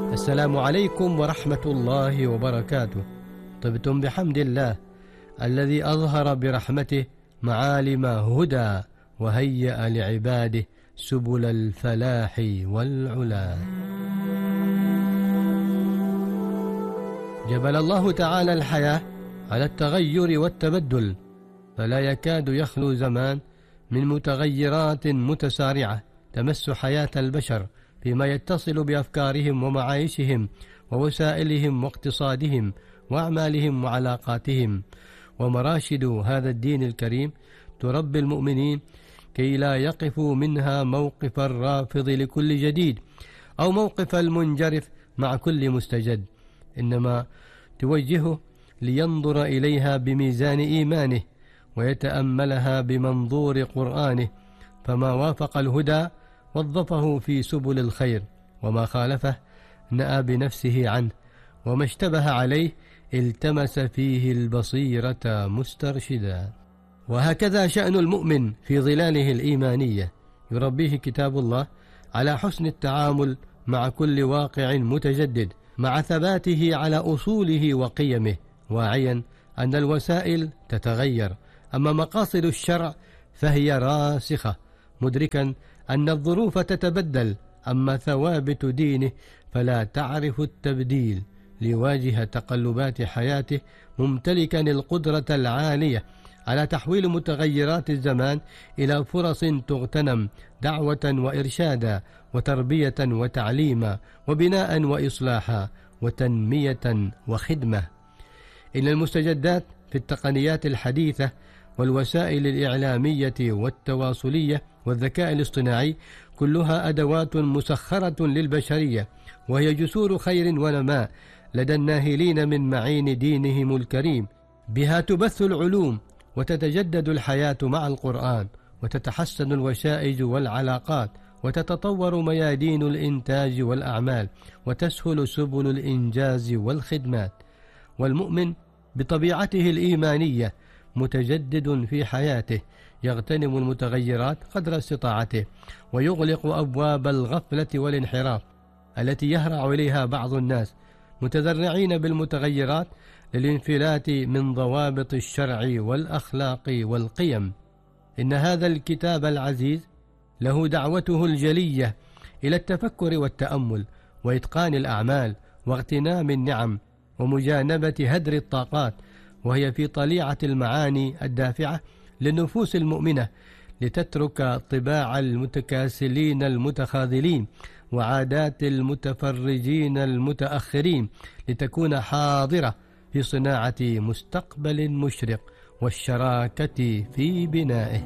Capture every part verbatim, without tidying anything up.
السلام عليكم ورحمة الله وبركاته. طبتم بحمد الله الذي أظهر برحمته معالم هدى وهيأ لعباده سبل الفلاح والعلا. جبل الله تعالى الحياة على التغير والتبدل، فلا يكاد يخلو زمان من متغيرات متسارعة تمس حياة البشر فيما يتصل بأفكارهم ومعايشهم ووسائلهم واقتصادهم وأعمالهم وعلاقاتهم. ومراشد هذا الدين الكريم تربي المؤمنين كي لا يقفوا منها موقف الرافض لكل جديد أو موقف المنجرف مع كل مستجد، إنما توجهه لينظر إليها بميزان إيمانه ويتأملها بمنظور قرآنه، فما وافق الهدى وظفه في سبل الخير، وما خالفه نأى بنفسه عنه، وما اشتبه عليه التمس فيه البصيرة مسترشدا. وهكذا شأن المؤمن في ظلاله الإيمانية، يربيه كتاب الله على حسن التعامل مع كل واقع متجدد مع ثباته على أصوله وقيمه، واعيا أن الوسائل تتغير أما مقاصد الشرع فهي راسخة، مدركا أن الظروف تتبدل أما ثوابت دينه فلا تعرف التبديل، ليواجه تقلبات حياته ممتلكا القدرة العالية على تحويل متغيرات الزمان إلى فرص تغتنم دعوة وإرشادا وتربية وتعليما وبناء وإصلاحا وتنمية وخدمة. إن المستجدات في التقنيات الحديثة والوسائل الإعلامية والتواصلية والذكاء الاصطناعي كلها أدوات مسخرة للبشرية، وهي جسور خير ونماء لدى الناهلين من معين دينهم الكريم. بها تبث العلوم وتتجدد الحياة مع القرآن، وتتحسن الوشائج والعلاقات، وتتطور ميادين الإنتاج والأعمال، وتسهل سبل الإنجاز والخدمات. والمؤمن بطبيعته الإيمانية متجدد في حياته، يغتنم المتغيرات قدر استطاعته، ويغلق أبواب الغفلة والانحراف التي يهرع إليها بعض الناس متذرعين بالمتغيرات للانفلات من ضوابط الشرع والأخلاق والقيم. إن هذا الكتاب العزيز له دعوته الجلية إلى التفكر والتأمل وإتقان الأعمال واغتنام النعم ومجانبة هدر الطاقات، وهي في طليعة المعاني الدافعة للنفوس المؤمنة لتترك طباع المتكاسلين المتخاذلين وعادات المتفرجين المتأخرين، لتكون حاضرة في صناعة مستقبل مشرق والشراكة في بنائه.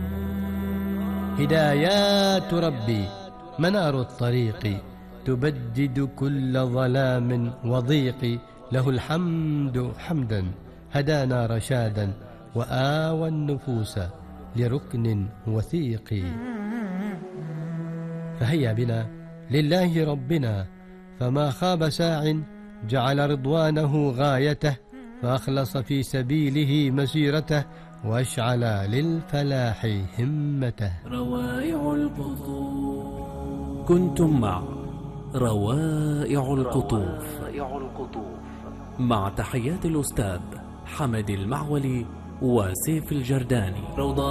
هدايات ربي منار الطريق تبدد كل ظلام وضيق، له الحمد حمدا هدانا رشادا وآوى النفوس لركن وثيق. فهيا بنا لله ربنا، فما خاب ساع جعل رضوانه غايته، فأخلص في سبيله مسيرته واشعل للفلاح همته. روائع القطوف. كنتم مع روائع القطوف مع تحيات الأستاذ حمد المعولي وسيف الجرداني.